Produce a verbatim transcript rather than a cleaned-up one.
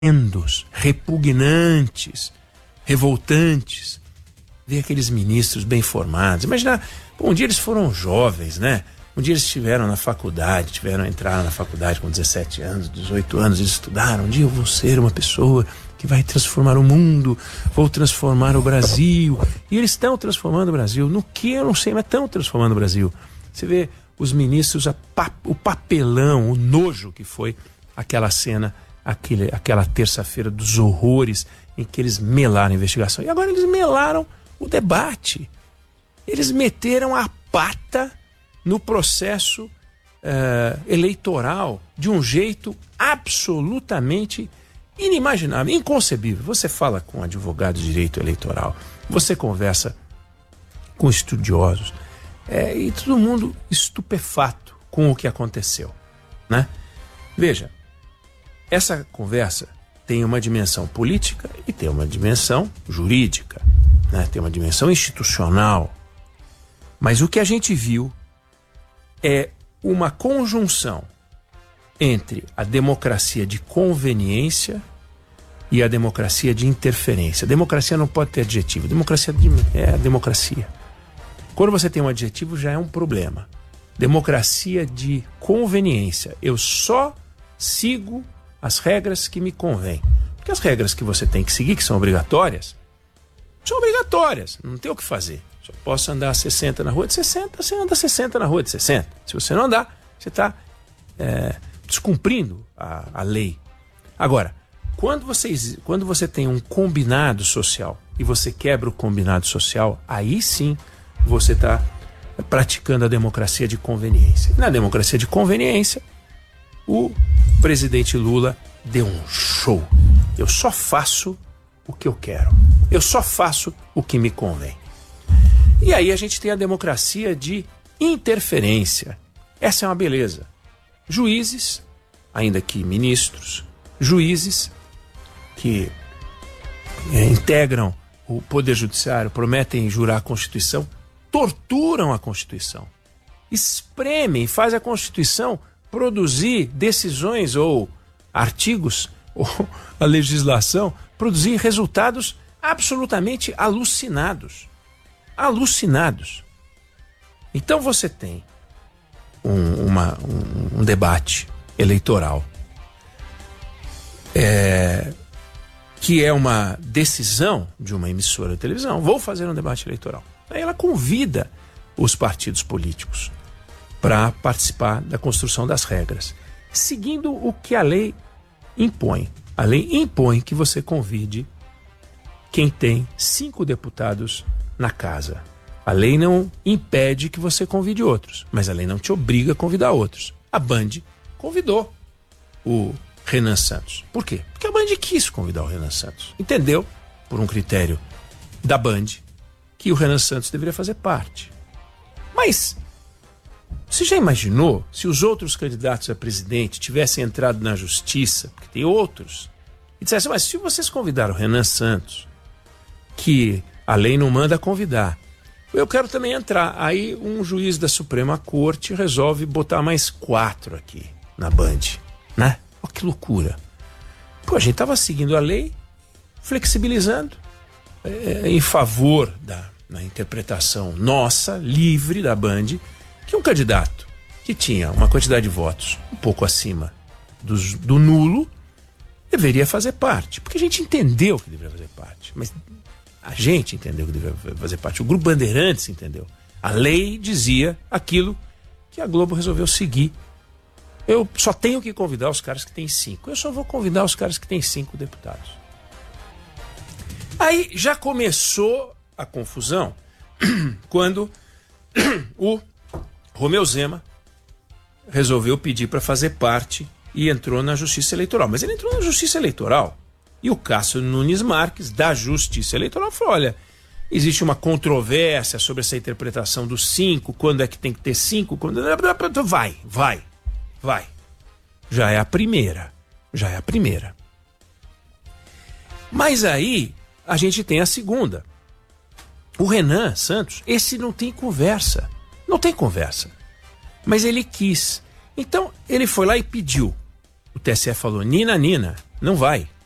horrendos, repugnantes, revoltantes. Ver aqueles ministros bem formados. Imagina, um dia eles foram jovens, né? Um dia eles estiveram na faculdade, tiveram entrar na faculdade com dezessete anos, dezoito anos, eles estudaram. Um dia eu vou ser uma pessoa que vai transformar o mundo, vou transformar o Brasil. E eles estão transformando o Brasil. No que eu não sei, mas estão transformando o Brasil. Você vê os ministros, a pa, o papelão, o nojo que foi aquela cena, aquele, aquela terça-feira dos horrores em que eles melaram a investigação. E agora eles melaram o debate. Eles meteram a pata no processo uh, eleitoral de um jeito absolutamente inimaginável, inconcebível. Você fala com advogados de direito eleitoral, você conversa com estudiosos, é, e todo mundo estupefato com o que aconteceu, né? Veja, essa conversa tem uma dimensão política e tem uma dimensão jurídica, né? Tem uma dimensão institucional. Mas o que a gente viu é uma conjunção entre a democracia de conveniência e a democracia de interferência. A democracia não pode ter adjetivo. A democracia é a democracia. Quando você tem um adjetivo, já é um problema. Democracia de conveniência. Eu só sigo as regras que me convêm. Porque as regras que você tem que seguir, que são obrigatórias, são obrigatórias. Não tem o que fazer. Só posso andar a sessenta na rua de sessenta, você anda a sessenta na rua de sessenta. Se você não andar, você está é, descumprindo a, a lei. Agora, quando você, quando você tem um combinado social e você quebra o combinado social, aí sim você está praticando a democracia de conveniência. Na democracia de conveniência, o presidente Lula deu um show. Eu só faço o que eu quero. Eu só faço o que me convém. E aí a gente tem a democracia de interferência. Essa é uma beleza. Juízes, ainda que ministros, juízes que é, integram o Poder Judiciário, prometem jurar a Constituição, torturam a Constituição, espremem, fazem a Constituição produzir decisões ou artigos, ou a legislação, produzir resultados absolutamente alucinados. Alucinados. Então você tem um, uma, um, um debate eleitoral é, que é uma decisão de uma emissora de televisão. Vou fazer um debate eleitoral. Aí ela convida os partidos políticos para participar da construção das regras, seguindo o que a lei impõe. A lei impõe que você convide quem tem cinco deputados na casa. A lei não impede que você convide outros, mas a lei não te obriga a convidar outros. A Band convidou o Renan Santos. Por quê? Porque a Band quis convidar o Renan Santos. Entendeu, por um critério da Band, que o Renan Santos deveria fazer parte. Mas você já imaginou se os outros candidatos a presidente tivessem entrado na justiça, porque tem outros, e dissessem, mas se vocês convidaram o Renan Santos, que a lei não manda convidar, eu quero também entrar. Aí um juiz da Suprema Corte resolve botar mais quatro aqui na Band, né? Olha que loucura. Pô, a gente estava seguindo a lei, flexibilizando é, em favor da na interpretação nossa, livre da Band, que um candidato que tinha uma quantidade de votos um pouco acima dos, do nulo deveria fazer parte. Porque a gente entendeu que deveria fazer parte, mas a gente entendeu que deveria fazer parte. O Grupo Bandeirantes entendeu. A lei dizia aquilo que a Globo resolveu seguir. Eu só tenho que convidar os caras que têm cinco. Eu só vou convidar os caras que têm cinco deputados. Aí já começou a confusão quando o Romeu Zema resolveu pedir para fazer parte e entrou na Justiça Eleitoral. Mas ele entrou na Justiça Eleitoral. E o Cássio Nunes Marques, da Justiça Eleitoral, falou, olha, existe uma controvérsia sobre essa interpretação dos cinco, quando é que tem que ter cinco, quando... Vai, vai, vai. Já é a primeira, já é a primeira. Mas aí a gente tem a segunda. O Renan Santos, esse não tem conversa, não tem conversa. Mas ele quis. Então ele foi lá e pediu. O T S E falou, Nina, Nina, não vai.